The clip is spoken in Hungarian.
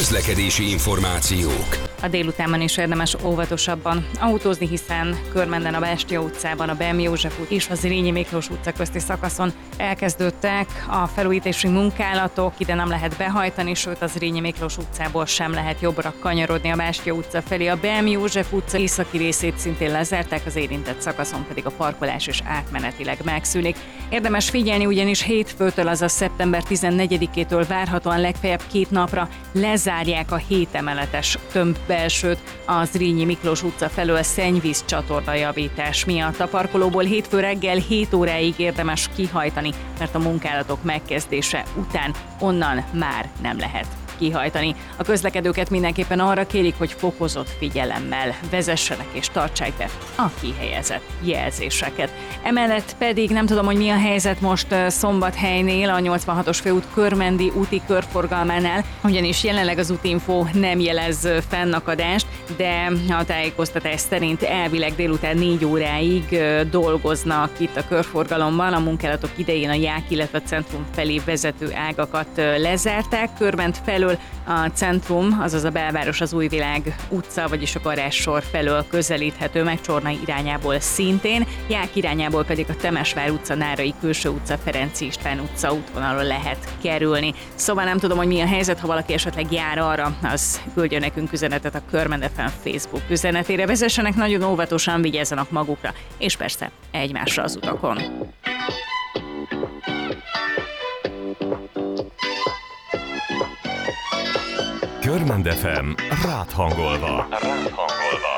Közlekedési információk. A délutánban is érdemes óvatosabban autózni, hiszen Körmenden a Bástia utcában, a Beem József út és a Zrínyi Miklós utca közti szakaszon elkezdődtek a felújítási munkálatok, ide nem lehet behajtani, sőt a Zrínyi Miklós utcából sem lehet jobbra kanyarodni a Bástia utca felé. A Beem József utca északi részét szintén lezárták, az érintett szakaszon pedig a parkolás is átmenetileg megszűnik. Érdemes figyelni, ugyanis hétfőtől, azaz szeptember 14-től várhatóan legfeljebb 2 napra lezárják a 7 emeletes tömbbelsőt a Zrínyi Miklós utca felől szennyvíz csatorna javítás miatt. A parkolóból hétfő reggel 7 óráig érdemes kihajtani, mert a munkálatok megkezdése után onnan már nem lehet kihajtani. A közlekedőket mindenképpen arra kérik, hogy fokozott figyelemmel vezessenek és tartsák be a kihelyezett jelzéseket. Emellett pedig nem tudom, hogy mi a helyzet most Szombathelynél, a 86-os főút körmendi úti körforgalmánál, ugyanis jelenleg az útinfo nem jelez fennakadást, de a tájékoztatás szerint elvileg délután 4 óráig dolgoznak itt a körforgalomban. A munkálatok idején a Ják, illetve a centrum felé vezető ágakat lezárták. Körment felől a centrum, azaz a belváros, az Újvilág utca, vagyis a Garázssor felől közelíthető meg, Csornai irányából szintén, Ják irányából pedig a Temesvár utca, Nárai Külső utca, Ferenczy István utca útvonalon lehet kerülni. Szóval nem tudom, hogy mi a helyzet, ha valaki esetleg jár arra, az küldjön nekünk üzenetet a Körmend FM Facebook üzenetére. Vezessenek nagyon óvatosan, vigyázzanak magukra, és persze egymásra az utakon. Körmend FM rád hangolva.